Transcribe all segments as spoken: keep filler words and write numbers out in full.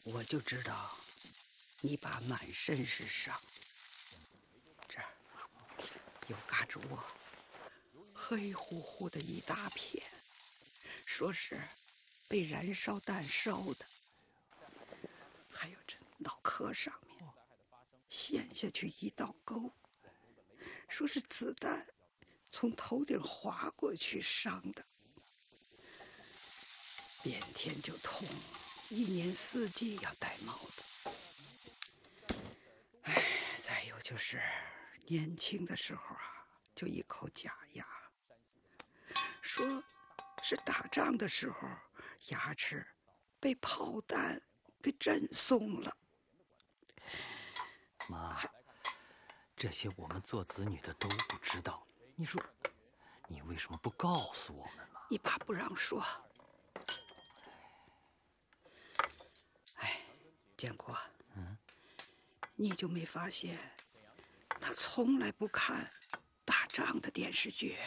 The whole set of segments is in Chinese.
我就知道你爸满身是伤。这儿有嘎吱窝，黑乎乎的一大片，说是被燃烧弹烧的。还有这脑壳上面陷下去一道沟，说是子弹从头顶划过去伤的。变天就痛，一年四季要戴帽子。哎，再有就是年轻的时候啊，就一口假牙，说是打仗的时候牙齿被炮弹给震松了。 妈，这些我们做子女的都不知道，你说你为什么不告诉我们嘛？ 你爸不让说。哎，建国，嗯，你就没发现他从来不看打仗的电视剧？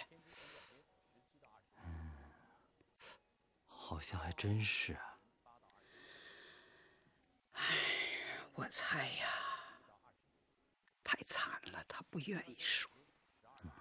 嗯，好像还真是啊。 哎，我猜呀，太惨了，他不愿意说。嗯，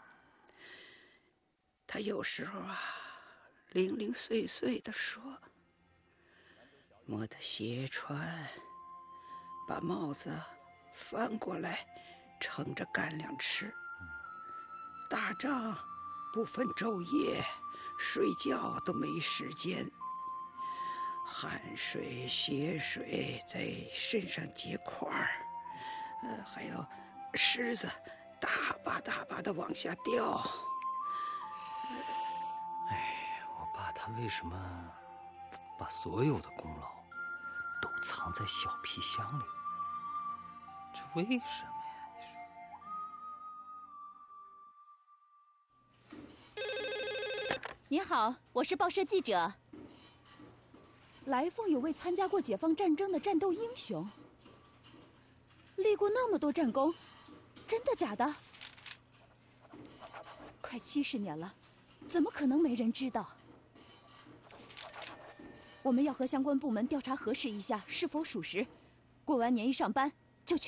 他有时候啊，零零碎碎的说，摸的鞋穿，把帽子翻过来盛着干粮吃。打仗不分昼夜，睡觉都没时间，汗水血水在身上结块儿，呃，还有虱子大把大把的往下掉。 哎，我爸他为什么把所有的功劳都藏在小皮箱里？这为什么呀？你说。 您好，我是报社记者。来凤有位参加过解放战争的战斗英雄，立过那么多战功，真的假的？快七十年了，怎么可能没人知道？我们要和相关部门调查核实一下是否属实。过完年一上班，